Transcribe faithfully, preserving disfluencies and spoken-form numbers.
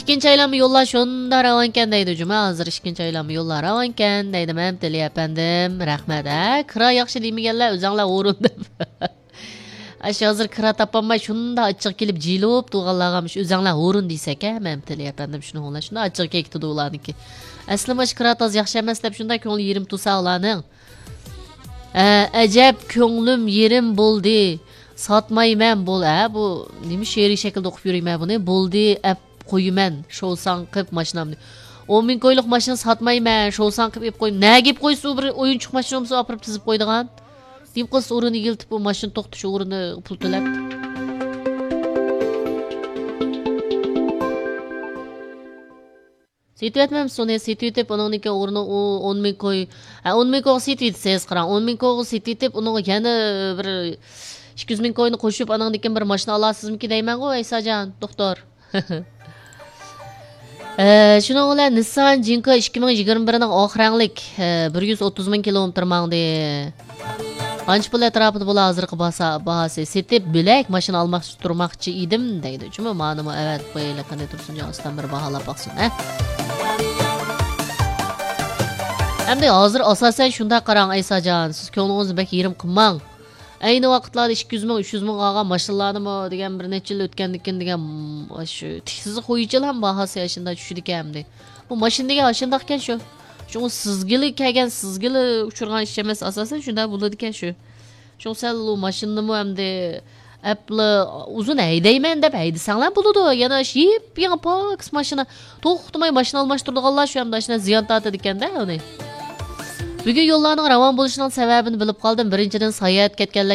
ikkinchi aylanma yo'llar shunda ravankan deydi Juma. Hozir ikkinchi aylanma yo'llar ravankan deydi. Men tili efendim. Rahmat. Ha, kira yaxshi deymiganlar o'zinglar o'rin deb. Aş hozir kira topolmay shunda ochiq kelib jilib turganlarga o'zinglar o'rin deysak, ha, men tili efendim shuni o'ylar. Shunda ochiq ketdi ularniki. Asli mash kira toz yaxshi emas deb shunda ko'ngli yerim tursa ularning. Ajab ko'nglim yerim bo'ldi. Satmayman bol, ha, bu nima she'riy shaklda o'qib yurayman buni. Bo'ldi, ap qo'yman, sho'lsan qilib mashinamni. o'n ming ko'yliq mashina satmayman, sho'lsan qilib ep qo'yim. Nega ep qo'ysa bir o'yinchoq mashina bo'lsa olib tizib qo'ydigan. Deb qilsa o'rini yiltib bu mashina to'xtash o'rini pul to'lab. Setiyatmam soni setiyatib uningga o'rni o'n ming qo'y. o'n ming qo'y setiyat siz qarang. o'n ming qo'y setiyatib uning yana bir ikki yuz ming qo'yni qo'shib aningdan bir mashina olasizmi deyman-ku, Aysajon, doktor. Eee, shuningga bilan Nissan Jinko ikki ming yigirma bir ning oxiranglik bir yuz o'ttiz ming kilometr mangdi. Qancha pul atrofida bo'la hozirgi bahasi setib bilak mashina olmoqchi turmoqchi edim deydi. Chunki ma'lum evet qo'yayla qanday tursin jonsdan bir baholab baqsin, ha. Hamda hozir asosan shunda qarang Aysajon, siz ko'nglingizni bak yerim qilmang. Ayni vaqtlarda ikki yuz ming, uch yuz ming olgan mashinalarni degan bir necha yil o'tgandikin degan shu tiksiz qo'yuvchilar bahasi shunda tushdi ekan. Bu mashina degan shundoq ekan shu. Chunki sizgili kelgan, sizgili uchirgan ish emas, asosan shunda bo'ladi ekan shu. Chunki sal u mashinani hamda Apple uzun haydayman deb haydasanglar bo'ladi. Yana ship yana Pax mashina to'xtamay mashina almashtirganlar shu hamda shuna ziyon tortadi ekanda uni. Bugun yo'llarning ravon bo'lishining sababini bilib qoldim. Birinchidan sayohat ketganlar